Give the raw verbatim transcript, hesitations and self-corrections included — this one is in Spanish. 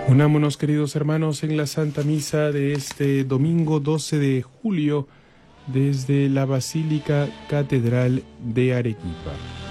Unámonos, queridos hermanos, en la Santa Misa de este domingo doce de julio desde la Basílica Catedral de Arequipa.